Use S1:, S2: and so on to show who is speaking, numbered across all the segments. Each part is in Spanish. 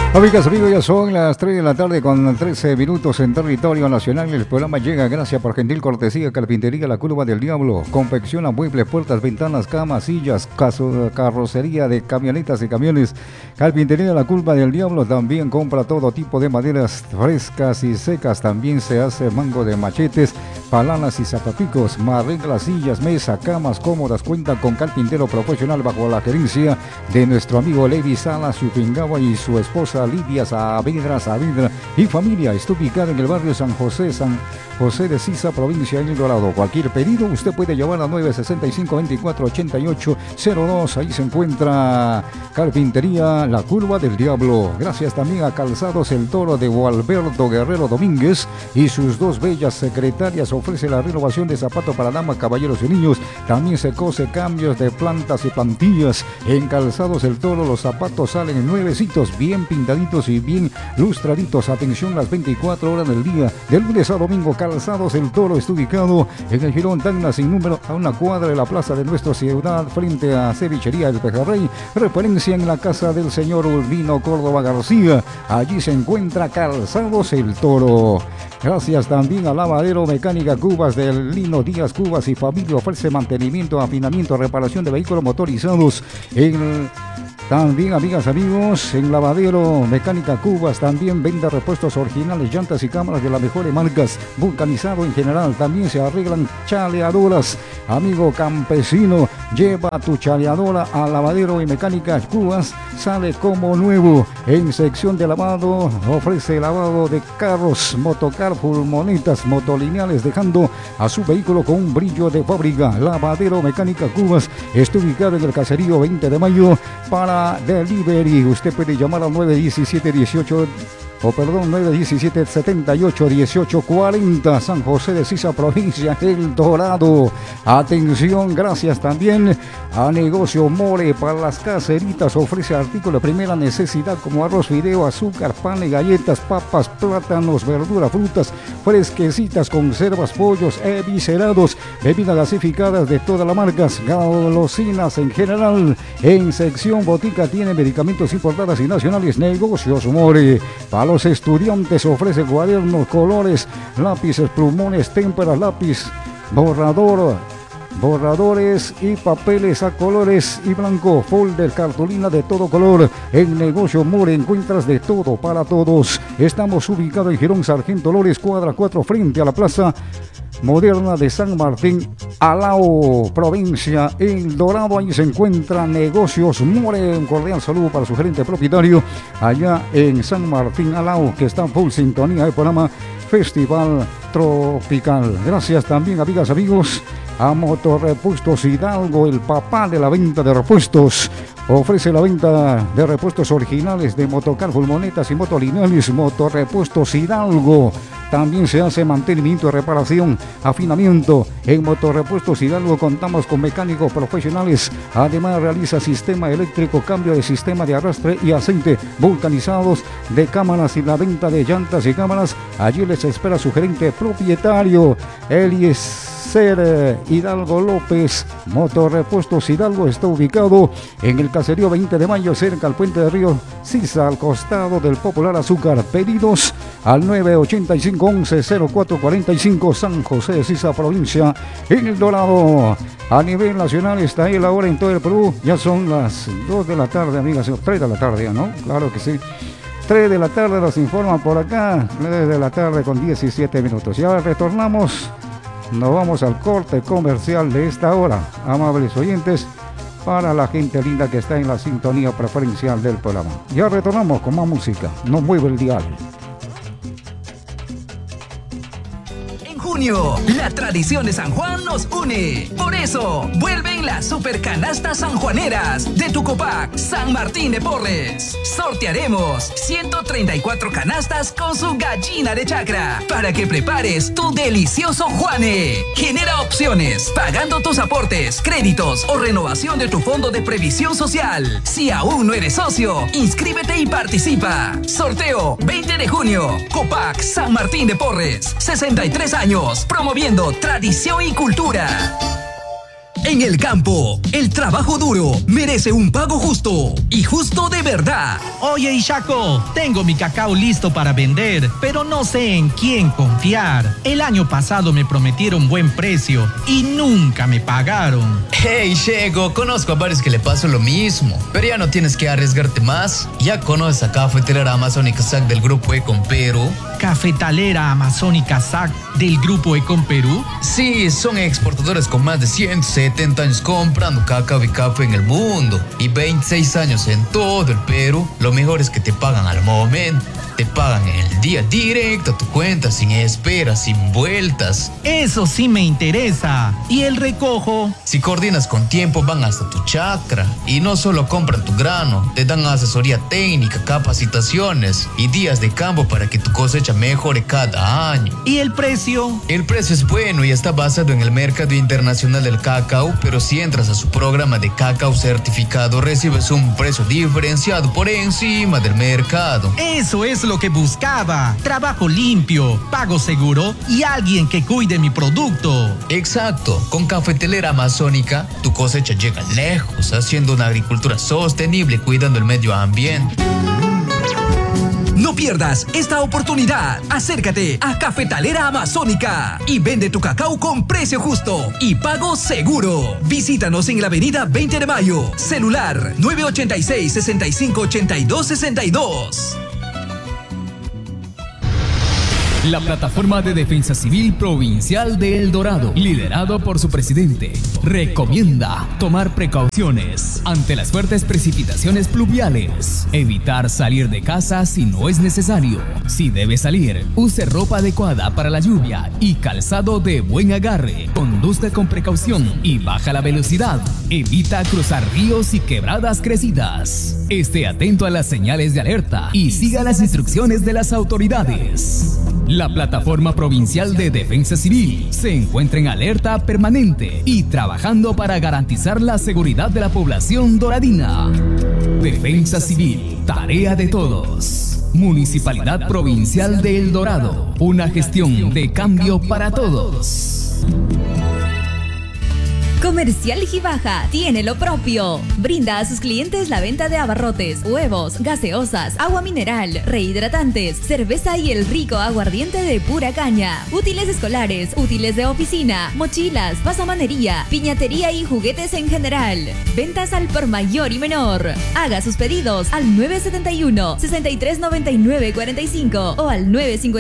S1: Amigas, amigos, ya son las 3 de la tarde con 13 minutos en territorio nacional. El programa llega gracias por gentil cortesía Carpintería La Curva del Diablo. Confecciona muebles, puertas, ventanas, camas, sillas, carrocería de camionetas y camiones. Carpintería La Curva del Diablo también compra todo tipo de maderas frescas y secas. También se hace mango de machetes, palanas y zapapicos. Arregla sillas, mesa, camas cómodas. Cuenta con carpintero profesional bajo la gerencia de nuestro amigo Levi Salas Yupingawa y su esposa Lidia Saavedra y familia. Está ubicada en el barrio San José de Sisa, provincia de El Dorado. Cualquier pedido usted puede llamar a 965-2488-02. Ahí se encuentra Carpintería La Curva del Diablo. Gracias también a Calzados El Toro de Gualberto Guerrero Domínguez y sus dos bellas secretarias. Ofrece la renovación de zapatos para damas, caballeros y niños. También se cose cambios de plantas y plantillas. En Calzados El Toro los zapatos salen nuevecitos, bien pintaditos y bien lustraditos. Atención las 24 horas del día, de lunes a domingo. Calzados El Toro está ubicado en el Girón Tacna sin número, a una cuadra de la plaza de nuestra ciudad, frente a Cevichería El Pejerrey. Referencia en la casa del señor Urbino Córdoba García. Allí se encuentra Calzados El Toro. Gracias también a Lavadero Mecánica Cubas del Lino Díaz Cubas y familia. Ofrece mantenimiento, afinamiento, reparación de vehículos motorizados. También, amigas, amigos, en Lavadero Mecánica Cubas también vende repuestos originales, llantas y cámaras de las mejores marcas, vulcanizado en general. También se arreglan chaleadoras. Amigo campesino, lleva tu chaleadora a Lavadero y Mecánica Cubas, sale como nuevo. En sección de lavado, ofrece lavado de carros, motocar, furgonetas, motolineales, dejando a su vehículo con un brillo de fábrica. Lavadero Mecánica Cubas está ubicado en el caserío 20 de mayo para delivery. Usted puede llamar al 917-7840 San José de Sisa, provincia del Dorado. Atención, gracias también a Negocio More para las caseritas. Ofrece artículos de primera necesidad como arroz, fideo, azúcar, pan y galletas, papas, plátanos, verduras, frutas fresquecitas, conservas, pollos eviscerados, bebidas gasificadas de todas las marcas, golosinas en general. En sección botica tiene medicamentos importados y nacionales. Negocios More. Para los estudiantes ofrece cuadernos, colores, lápices, plumones, témperas, lápiz, borradores y papeles a colores y blanco, folder, cartulina de todo color. En Negocio More encuentras de todo para todos. Estamos ubicados en Girón Sargento Lores, cuadra 4, frente a la Plaza Moderna de San Martín, Alao, provincia El Dorado. Ahí se encuentra Negocios More. Un cordial saludo para su gerente propietario allá en San Martín, Alao, que está en full sintonía del programa Festival Tropical. Gracias también, amigas, amigos, a Motorrepuestos Hidalgo, el papá de la venta de repuestos. Ofrece la venta de repuestos originales de motocar, furgonetas y motolineales. Motorrepuestos Hidalgo. También se hace mantenimiento y reparación, afinamiento. En Motorrepuestos Hidalgo contamos con mecánicos profesionales. Además realiza sistema eléctrico, cambio de sistema de arrastre y aceite, vulcanizados de cámaras y la venta de llantas y cámaras. Allí les espera su gerente propietario, Eliezer Hidalgo López. Motorrepuestos Hidalgo está ubicado en el caserío 20 de mayo, cerca al puente de Río Sisa, al costado del Popular Azúcar. Pedidos al 985-11-0445, San José de Sisa, provincia El Dorado. A nivel nacional está ahí la hora en todo el Perú. Ya son las 2 de la tarde, amigas, 3 de la tarde, ¿no? Claro que sí. 3 de la tarde nos informan por acá, 3 de la tarde con 17 minutos. Y ahora retornamos, nos vamos al corte comercial de esta hora, amables oyentes, para la gente linda que está en la sintonía preferencial del programa. Ya retornamos con más música, no mueve el dial.
S2: Junio, la tradición de San Juan nos une. Por eso, vuelven las super canastas sanjuaneras de tu Copac San Martín de Porres. Sortearemos 134 canastas con su gallina de chacra para que prepares tu delicioso Juane. Genera opciones pagando tus aportes, créditos o renovación de tu fondo de previsión social. Si aún no eres socio, inscríbete y participa. Sorteo 20 de junio. Copac San Martín de Porres, 63 años, promoviendo tradición y cultura. En el campo, el trabajo duro merece un pago justo y justo de verdad.
S3: Oye, Ishaco, tengo mi cacao listo para vender, pero no sé en quién confiar. El año pasado me prometieron buen precio y nunca me pagaron.
S4: Hey, Shego, conozco a varios que le pasó lo mismo, pero ya no tienes que arriesgarte más. ¿Ya conoces a Cafetalera Amazónica SAC del Grupo Econ Perú?
S3: ¿Cafetalera Amazónica SAC del Grupo Econ Perú?
S4: Sí, son exportadores con más de 170 años comprando cacao y café en el mundo y 26 años en todo el Perú. Lo mejor es que te pagan al momento. Te pagan en el día directo a tu cuenta, sin espera, sin vueltas.
S3: Eso sí me interesa. ¿Y el recojo?
S4: Si coordinas con tiempo, van hasta tu chacra. Y no solo compran tu grano, te dan asesoría técnica, capacitaciones y días de campo para que tu cosecha mejore cada año.
S3: ¿Y el precio?
S4: El precio es bueno y está basado en el mercado internacional del cacao, pero si entras a su programa de cacao certificado, recibes un precio diferenciado por encima del mercado.
S3: Eso es lo que buscaba. Trabajo limpio, pago seguro y alguien que cuide mi producto.
S4: Exacto. Con Cafetalera Amazónica, tu cosecha llega lejos, haciendo una agricultura sostenible, cuidando el medio ambiente.
S2: No pierdas esta oportunidad. Acércate a Cafetalera Amazónica y vende tu cacao con precio justo y pago seguro. Visítanos en la avenida 20 de Mayo. Celular 986-6582-62.
S5: La Plataforma de Defensa Civil Provincial de El Dorado, liderado por su presidente, recomienda tomar precauciones ante las fuertes precipitaciones pluviales, evitar salir de casa si no es necesario. Si debe salir, use ropa adecuada para la lluvia y calzado de buen agarre. Conduzca con precaución y baja la velocidad. Evita cruzar ríos y quebradas crecidas. Esté atento a las señales de alerta y siga las instrucciones de las autoridades. La Plataforma Provincial de Defensa Civil se encuentra en alerta permanente y trabajando para garantizar la seguridad de la población doradina. Defensa Civil, tarea de todos. Municipalidad Provincial de El Dorado, una gestión de cambio para todos.
S6: Comercial Gibaja tiene lo propio. Brinda a sus clientes la venta de abarrotes, huevos, gaseosas, agua mineral, rehidratantes, cerveza y el rico aguardiente de pura caña. Útiles escolares, útiles de oficina, mochilas, pasamanería, piñatería y juguetes en general. Ventas al por mayor y menor. Haga sus pedidos al 971-639945 o al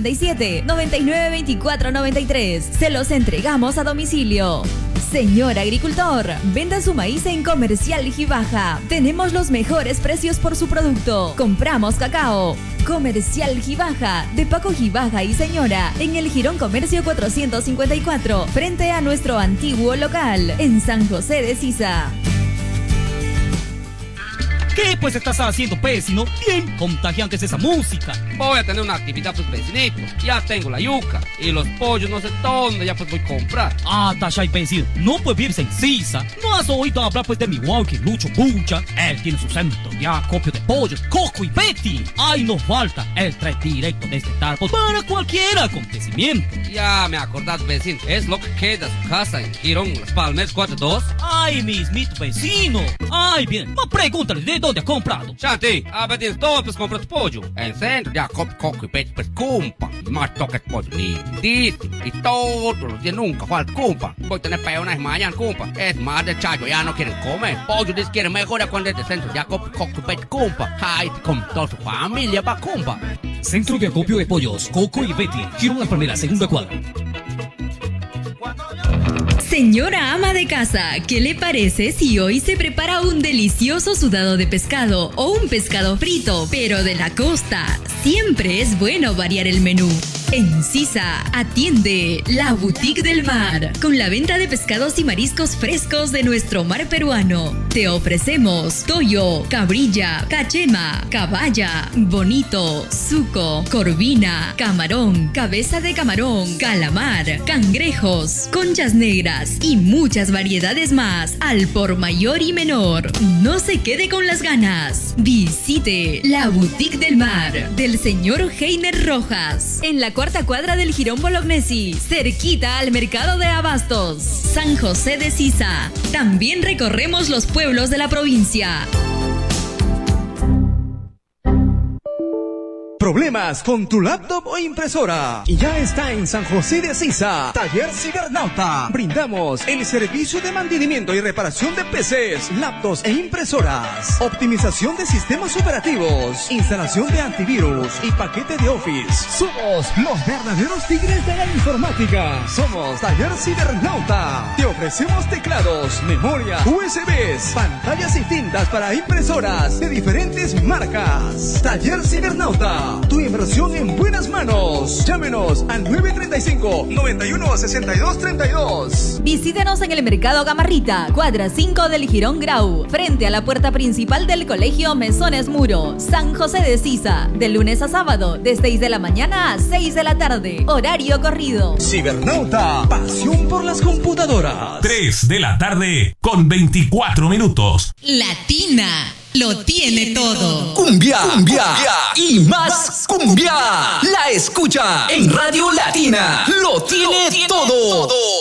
S6: 957-992493. Se los entregamos a domicilio. Señor agricultor, venda su maíz en Comercial Gibaja. Tenemos los mejores precios por su producto. Compramos cacao. Comercial Gibaja, de Paco Gibaja y Señora, en el Jirón Comercio 454, frente a nuestro antiguo local, en San José de Sisa.
S7: ¿Qué pues estás haciendo, vecino? Bien contagiante es esa música.
S8: Voy a tener una actividad, pues, vecinito. Ya tengo la yuca y los pollos, no sé dónde, ya pues voy a comprar.
S7: Ah, Tashay, vecino, no pues vives en Sisa. ¿No has oído hablar pues de mi walkie Lucho Pucha? Él tiene su centro de acopio de pollos, Coco y Betty. Ahí no falta el tren directo desde Tarpos para cualquier acontecimiento.
S8: Ya me acordás, vecino, es lo que queda su casa en Girón, Las Palmeras 42.
S7: Ay, mismito vecino. Ay, bien, no pregúntale de dónde ha comprado.
S8: Shanti, a ver, tienes todo, pues compras pollo. En centro de acopio, Coco y Betty, pues cumpa. Y más toques pollo lindísimo. Y todos los días nunca falta cumpa. Voy a tener peones mañana, cumpa. Es más de chayo, ya no quieren comer. Pollo les quieren mejorar cuando es de centro de acopio, Coco y Betty, cumpa. Ay, con toda su familia va cumpa.
S7: Centro de acopio de pollos, Coco y Betty, Girón Las Palmeras, segunda cuadra.
S6: Señora ama de casa, ¿qué le parece si hoy se prepara un delicioso sudado de pescado o un pescado frito, pero de la costa? Siempre es bueno variar el menú. En Sisa atiende la Boutique del Mar, con la venta de pescados y mariscos frescos de nuestro mar peruano. Te ofrecemos toyo, cabrilla, cachema, caballa, bonito, suco, corvina, camarón, cabeza de camarón, calamar, cangrejos, conchas negras y muchas variedades más al por mayor y menor. No se quede con las ganas. Visite la Boutique del Mar del señor Heiner Rojas en la cuarta cuadra del Jirón Bolognesi, cerquita al mercado de abastos, San José de Sisa. También recorremos los pueblos de la provincia.
S9: ¿Problemas con tu laptop o impresora? Y ya está en San José de Sisa, Taller Cibernauta. Brindamos el servicio de mantenimiento y reparación de PCs, laptops e impresoras. Optimización de sistemas operativos, instalación de antivirus y paquete de Office. Somos los verdaderos tigres de la informática. Somos Taller Cibernauta. Te ofrecemos teclados, memoria, USBs, pantallas y tintas para impresoras de diferentes marcas. Taller Cibernauta. Tu inversión en buenas manos. Llámenos al 935-916232.
S6: Visítenos en el Mercado Gamarrita, cuadra 5 del Jirón Grau, frente a la puerta principal del Colegio Mesones Muro, San José de Sisa, de lunes a sábado, de 6 de la mañana a 6 de la tarde, horario corrido.
S9: Cibernauta, pasión por las computadoras.
S10: 3 de la tarde con 24 minutos.
S6: Latina lo tiene todo.
S2: Cumbia, cumbia y más cumbia. La escucha en Radio Latina. Lo tiene todo.